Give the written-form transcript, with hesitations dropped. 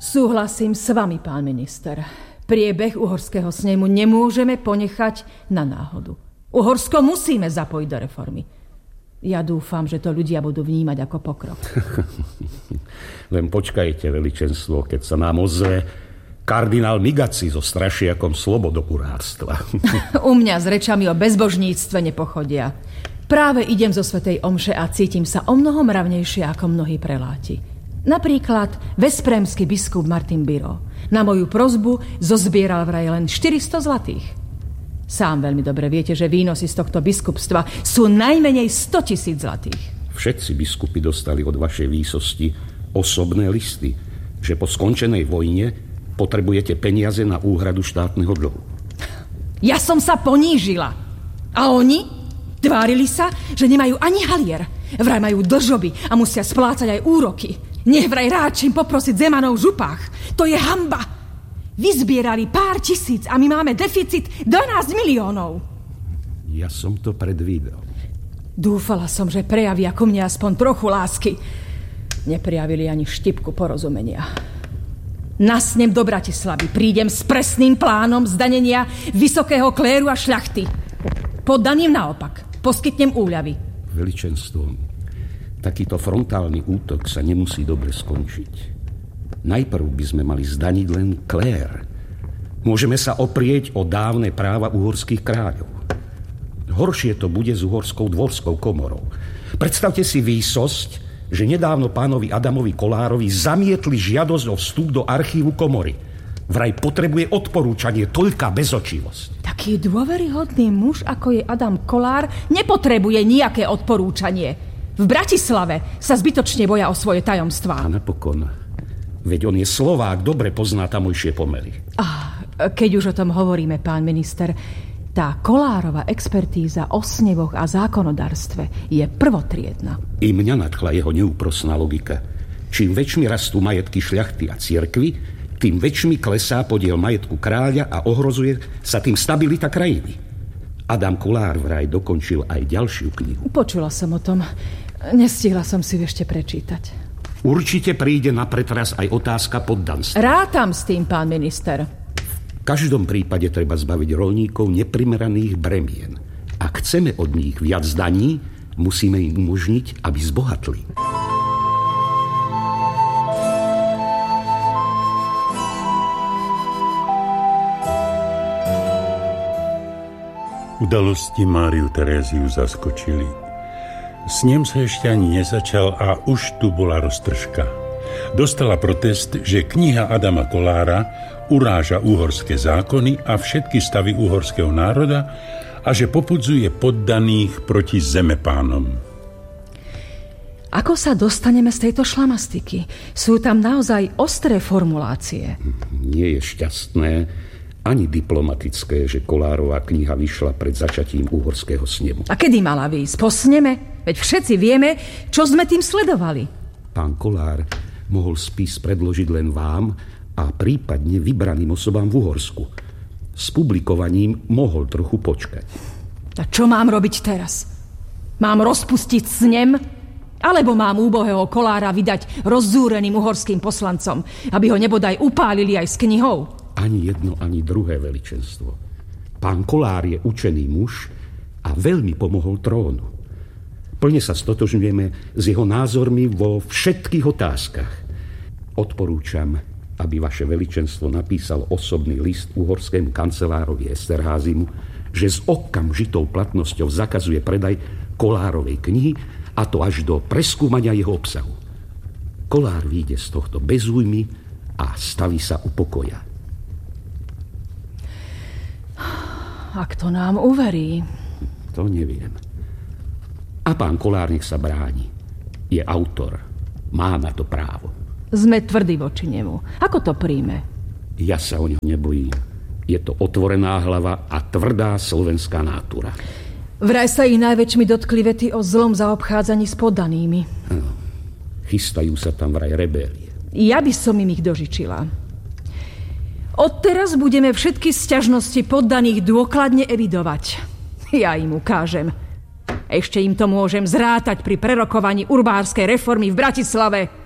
Súhlasím s vami, pán minister. Priebeh uhorského snemu nemôžeme ponechať na náhodu. Uhorsko musíme zapojiť do reformy. Ja dúfam, že to ľudia budú vnímať ako pokrok. Len počkajte, veličenstvo, keď sa nám ozve kardinál Migaci so strašiakom slobodokurárstva. U mňa s rečami o bezbožníctve nepochodia. Práve idem zo svätej omše a cítim sa o mnoho mravnejšie ako mnohí preláti. Napríklad veszprémsky biskup Martin Biro na moju prosbu zozbieral vraj len 400 zlatých. Sám veľmi dobre viete, že výnosy z tohto biskupstva sú najmenej 100 000 zlatých. Všetci biskupy dostali od vašej výsosti osobné listy, že po skončenej vojne potrebujete peniaze na úhradu štátneho dlhu. Ja som sa ponížila. A oni tvárili sa, že nemajú ani halier. Vraj majú dlžoby a musia splácať aj úroky. Nech vraj ráčim poprosiť Zemanov v župách. To je hanba. Vyzbierali pár tisíc a my máme deficit 12 miliónov. Ja som to predvídal. Dúfala som, že prejavia ku mne aspoň trochu lásky. Neprejavili ani štipku porozumenia. Na snem do Bratislavy prídem s presným plánom zdanenia vysokého kléru a šľachty. Poddaným naopak poskytnem úľavy. Veličenstvo, takýto frontálny útok sa nemusí dobre skončiť. Najprv by sme mali zdaniť len klér. Môžeme sa oprieť o dávne práva uhorských kráľov. Horšie to bude s uhorskou dvorskou komorou. Predstavte si výsosť, že nedávno pánovi Adamovi Kolárovi zamietli žiadosť o vstup do archívu komory. Vraj potrebuje odporúčanie, toľká bezočivosť. Taký dôveryhodný muž, ako je Adam Kolár, nepotrebuje nejaké odporúčanie. V Bratislave sa zbytočne boja o svoje tajomstvá. A napokon, veď on je Slovák, dobre pozná tamojšie pomery. Keď už o tom hovoríme, pán minister, tá Kolárova expertíza o snevoch a zákonodarstve je prvotriedna. I mňa nadchla jeho neúprosná logika. Čím väčšmi rastú majetky šľachty a cirkvi, tým väčšmi klesá podiel majetku kráľa a ohrozuje sa tým stabilita krajiny. Adam Kolár vraj dokončil aj ďalšiu knihu. Počula som o tom. Nestihla som si ešte prečítať. Určite príde na pretras aj otázka poddanstva. Rátam s tým, pán minister. V každom prípade treba zbaviť roľníkov neprimeraných bremien. Ak chceme od nich viac daní, musíme im umožniť, aby zbohatli. Udalosti Máriu Teréziu zaskočili. Snem sa ešte ani nezačal a už tu bola roztržka. Dostala protest, že kniha Adama Kolára uráža uhorské zákony a všetky stavy uhorského národa a že popudzuje poddaných proti zemepánom. Ako sa dostaneme z tejto šlamastiky? Sú tam naozaj ostré formulácie. Nie je šťastné ani diplomatické, že Kolárova kniha vyšla pred začatím uhorského snemu. A kedy mala výjsť? Po sneme? Veď všetci vieme, čo sme tým sledovali. Pán Kolár mohol spis predložiť len vám a prípadne vybraným osobám v Uhorsku. S publikovaním mohol trochu počkať. A čo mám robiť teraz? Mám rozpustiť snem? Alebo mám úbohého Kolára vydať rozzúreným uhorským poslancom, aby ho nebodaj upálili aj s knihou? Ani jedno, ani druhé, veličenstvo. Pán Kolár je učený muž a veľmi pomohol trónu. Plne sa stotožňujeme s jeho názormi vo všetkých otázkach. Odporúčam, aby vaše veličenstvo napísal osobný list uhorskému kancelárovi Esterházymu, že s okamžitou platnosťou zakazuje predaj Kolárovej knihy, a to až do preskúmania jeho obsahu. Kolár vyjde z tohto bez újmy a staví sa u pokoja. Ak to nám uverí. To neviem. A pán Kolár nech sa bráni. Je autor. Má na to právo. Sme tvrdí voči nemu. Ako to príjme? Ja sa o ňo nebojím. Je to otvorená hlava a tvrdá slovenská nátura. Vraj sa ich najväčšmi dotkli vety o zlom zaobchádzaní s poddanými. Áno. Chystajú sa tam vraj rebélie. Ja by som im ich dožičila. Odteraz budeme všetky sťažnosti poddaných dôkladne evidovať. Ja im ukážem. Ešte im to môžem zrátať pri prerokovaní urbárskej reformy v Bratislave.